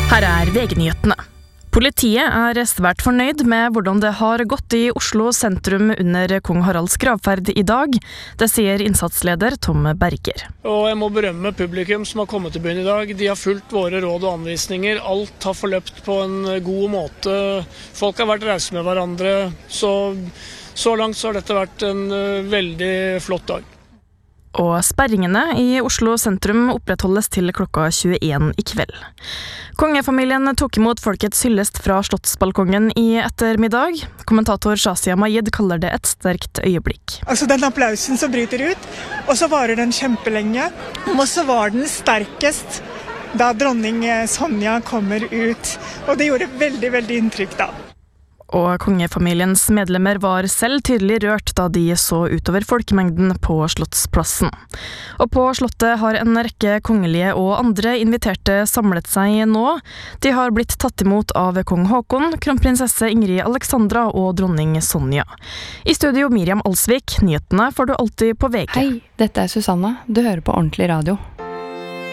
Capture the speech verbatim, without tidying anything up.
Her er V G-nyhetene. Politiet er svært fornøyd med hvordan det har gått i Oslo sentrum under kong Haralds gravferd i dag. Det sier innsatsleder Tom Berger. Og jeg må berømme publikum som har kommet til byen i dag. De har fulgt våre råd og anvisninger. Alt har forløpt på en god måte. Folk har vært rause med hverandre. Så, så langt så har dette vært en veldig flott dag. Og sperringene i Oslo sentrum opprettholdes til klokka tjueen i kveld. Kongefamilien tok imot folkets hyllest fra slottsbalkongen i ettermiddag. Kommentator Shazia Majid kaller det et sterkt øyeblikk. Altså den applausen som bryter ut, og så varer den kjempelenge. Og så var den sterkest da dronning Sonja kommer ut. Og det gjorde veldig, veldig inntrykk da. Og kongefamiliens medlemmer var selv tydelig rørt da de så utover folkemengden på Slottsplassen. Og på Slottet har en rekke kongelige og andre inviterte samlet seg nå. De har blitt tatt imot av kong Håkon, kronprinsesse Ingrid Alexandra og dronning Sonja. I studio Miriam Alsvik, nyhetene får du alltid på V G. Hei, dette er Susanna. Du hører på Ordentlig Radio.